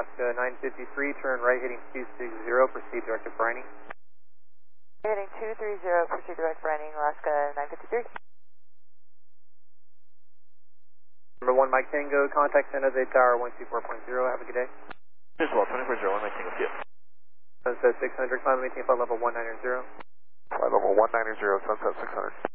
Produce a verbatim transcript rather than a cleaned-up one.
Alaska nine fifty-three, turn right heading two sixty, proceed direct to Briney. Heading two thirty, proceed direct Briney, Alaska nine fifty-three. Number one, Mike Tango, contact San Jose Tower one two four point zero, have a good day. As well, twenty-four zero one, Mike Tango, see you. Sunset six hundred, climb maintain flight level one ninety. Flight level one ninety, Sunset six hundred.